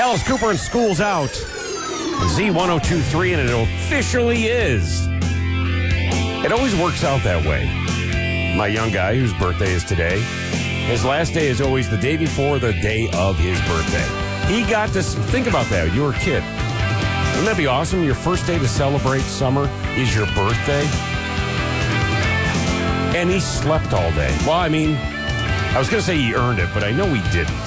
Alice Cooper and School's Out. Z1023, and it officially is. It always works out that way. My young guy, whose birthday is today, his last day is always the day before the day of his birthday. He got to think about that. You were a kid. Wouldn't that be awesome? Your first day to celebrate summer is your birthday. And he slept all day. Well, I mean, I was going to say he earned it, but I know he didn't.